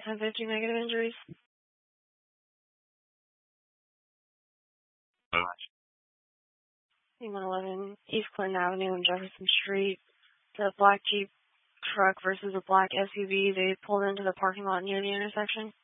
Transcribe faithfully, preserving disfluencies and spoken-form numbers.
ten fifty negative injuries. one eleven East Clinton Avenue and Jefferson Street. The black Jeep truck versus a black S U V. They pulled into the parking lot near the intersection.